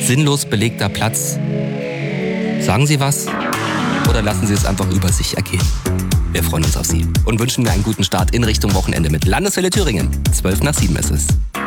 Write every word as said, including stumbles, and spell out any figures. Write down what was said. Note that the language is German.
sinnlos belegter Platz. Sagen Sie was oder lassen Sie es einfach über sich ergehen? Wir freuen uns auf Sie und wünschen mir einen guten Start in Richtung Wochenende mit Landeswelle Thüringen. zwölf nach sieben ist es.